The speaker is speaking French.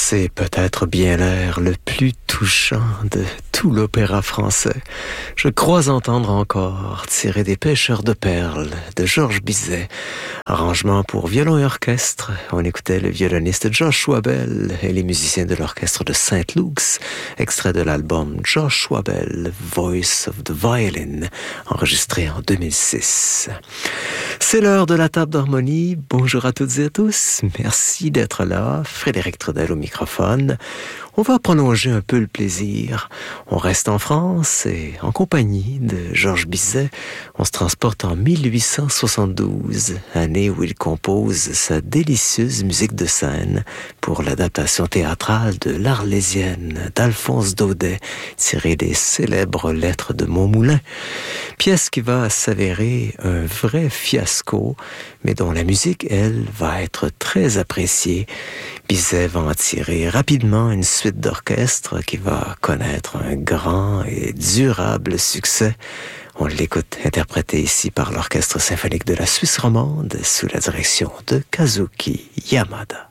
C'est peut-être bien l'air le plus touchant de tout l'opéra français. Je crois entendre encore tirer des pêcheurs de perles de Georges Bizet. Arrangement pour violon et orchestre. On écoutait le violoniste Joshua Bell et les musiciens de l'orchestre de Saint Luke's, extrait de l'album Joshua Bell, Voice of the Violin, enregistré en 2006. C'est l'heure de la table d'harmonie. Bonjour à toutes et à tous. Merci d'être là. Frédéric Trudel au microphone. On va prolonger un peu le plaisir. On reste en France et en compagnie de Georges Bizet. On se transporte en 1872, année où il compose sa délicieuse musique de scène pour l'adaptation théâtrale de l'Arlésienne d'Alphonse Daudet, tirée des célèbres lettres de Montmoulin. Pièce qui va s'avérer un vrai fiasco, mais dont la musique, elle, va être très appréciée. Bizet va en tirer rapidement une suite d'orchestre qui va connaître un grand et durable succès. On l'écoute interprété ici par l'Orchestre symphonique de la Suisse romande sous la direction de Kazuki Yamada.